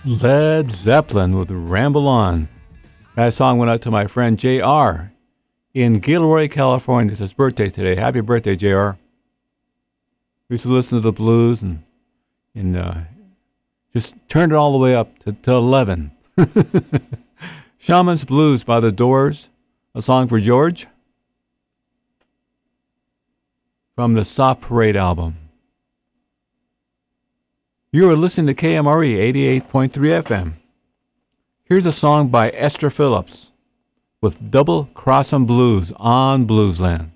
Led Zeppelin with Ramble On. That song went out to my friend JR in Gilroy, California. It's his birthday today. Happy birthday, JR. We used to listen to the blues and just turned it all the way up to 11. Shaman's Blues by The Doors, a song for George from the Soft Parade album. You are listening to KMRE 88.3 FM. Here's a song by Esther Phillips with Double Crossin' Blues on Bluesland.